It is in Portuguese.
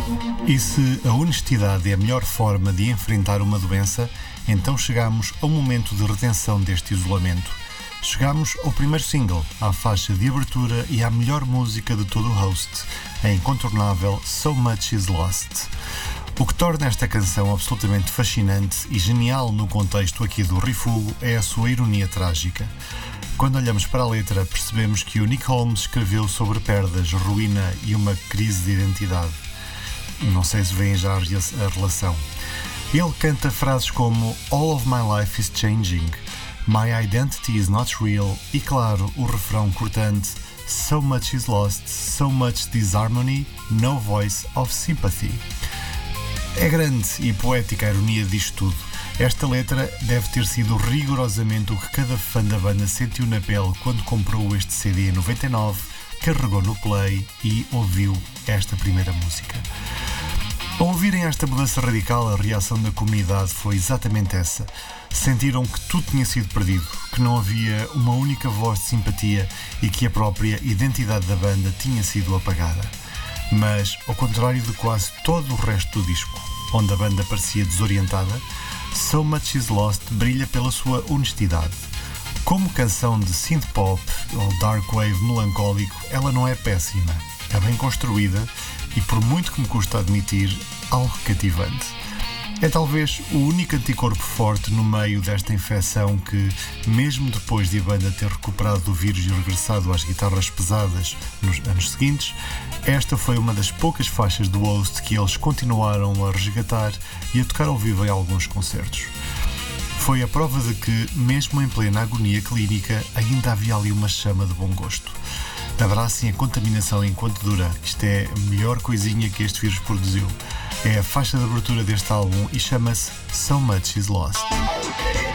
E se a honestidade é a melhor forma de enfrentar uma doença, então chegamos ao momento de redenção deste isolamento. Chegamos ao primeiro single, à faixa de abertura e à melhor música de todo o host, a incontornável So Much Is Lost. O que torna esta canção absolutamente fascinante e genial no contexto aqui do Refugo é a sua ironia trágica. Quando olhamos para a letra, percebemos que o Nick Holmes escreveu sobre perdas, ruína e uma crise de identidade. Não sei se veem já a relação. Ele canta frases como All of my life is changing, My identity is not real e, claro, o refrão cortante So much is lost, so much disharmony, no voice of sympathy. É grande e poética a ironia disto tudo. Esta letra deve ter sido rigorosamente o que cada fã da banda sentiu na pele quando comprou este CD em 99, carregou no play e ouviu esta primeira música. Ao ouvirem esta mudança radical, a reação da comunidade foi exatamente essa. Sentiram que tudo tinha sido perdido, que não havia uma única voz de simpatia e que a própria identidade da banda tinha sido apagada. Mas, ao contrário de quase todo o resto do disco, onde a banda parecia desorientada, So Much Is Lost brilha pela sua honestidade. Como canção de synth-pop ou dark wave melancólico, ela não é péssima, é bem construída e, por muito que me custa admitir, algo cativante. É talvez o único anticorpo forte no meio desta infecção que, mesmo depois de a banda ter recuperado do vírus e regressado às guitarras pesadas nos anos seguintes, esta foi uma das poucas faixas do Host que eles continuaram a resgatar e a tocar ao vivo em alguns concertos. Foi a prova de que, mesmo em plena agonia clínica, ainda havia ali uma chama de bom gosto. Abracem a contaminação enquanto dura. Isto é a melhor coisinha que este vírus produziu. É a faixa de abertura deste álbum e chama-se So Much Is Lost.